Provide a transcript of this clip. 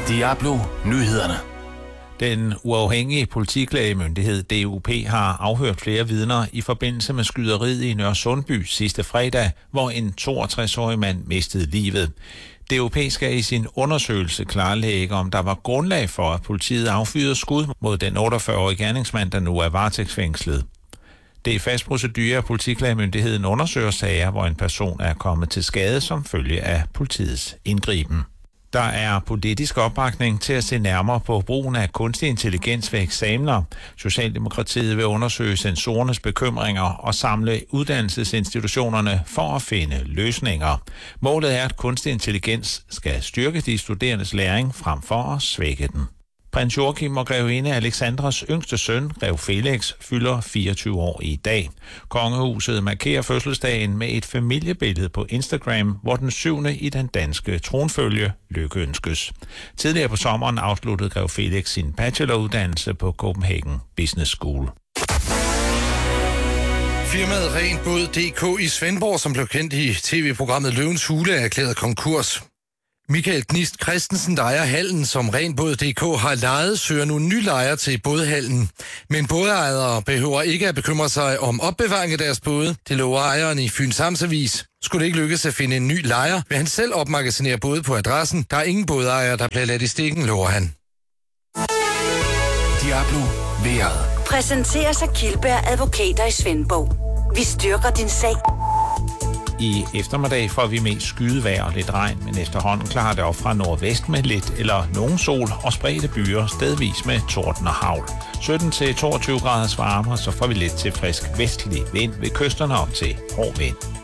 Diablo Nyhederne. Den uafhængige politiklagemyndighed DUP har afhørt flere vidner i forbindelse med skyderiet i Nørresundby sidste fredag, hvor en 62-årig mand mistede livet. DUP skal i sin undersøgelse klarlægge, om der var grundlag for, at politiet affyrede skud mod den 48-årige gerningsmand, der nu er varetægtsfængslet. Det er fast procedure, at politiklagemyndigheden undersøger sager, hvor en person er kommet til skade som følge af politiets indgriben. Der er politisk opbakning til at se nærmere på brugen af kunstig intelligens ved eksamener. Socialdemokratiet vil undersøge censorernes bekymringer og samle uddannelsesinstitutionerne for at finde løsninger. Målet er, at kunstig intelligens skal styrke de studerendes læring frem for at svække den. Prins Joachim og grevinde Alexandras yngste søn, grev Felix, fylder 24 år i dag. Kongehuset markerer fødselsdagen med et familiebillede på Instagram, hvor den 7. i den danske tronfølge lykkeønskes. Tidligere på sommeren afsluttede grev Felix sin bacheloruddannelse på Copenhagen Business School. Firmaet Renbåd.dk i Svendborg, som blev kendt i tv-programmet Løvens Hule, er erklæret konkurs. Michael Gnist Christensen, der ejer hallen, som Renbåd.dk har lejet, søger nu ny lejer til bådhallen. Men bådejere behøver ikke at bekymre sig om opbevaring af deres både. Det lover ejeren i Fyns Amtsavis. Skulle det ikke lykkes at finde en ny lejer, vil han selv opmagasinere både på adressen. Der er ingen bådejere, der bliver ladt i stikken, lover han. Diablo vejret. Præsenteres af Kildberg Advokater i Svendborg. Vi styrker din sag. I eftermiddag får vi mest skydevejr og lidt regn, men efterhånden klarer det op fra nordvest med lidt eller nogen sol og spredte byer, stedvis med torden og hagl. 17-22 graders varme, så får vi lidt til frisk vestlig vind ved kysterne op til hård vind.